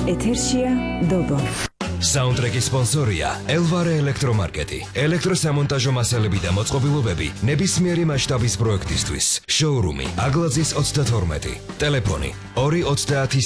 ეთერშია დობო. საუნდტრეკის სპონსორია ელვარე ელექტრომარკეტი. ელექტროსამონტაჟო მასალები და მოწყობილობები ნებისმიერი მასშტაბის პროექტისთვის. შოურუმი აგლაძის 32. ტელეფონი 230